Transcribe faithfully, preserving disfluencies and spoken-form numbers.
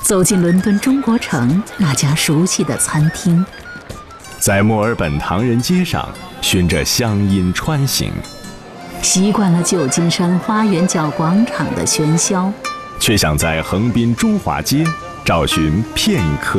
走进伦敦中国城那家熟悉的餐厅， 在墨尔本唐人街上循着乡音穿行， 习惯了旧金山花园角广场的喧嚣， 却想在横滨中华街找寻片刻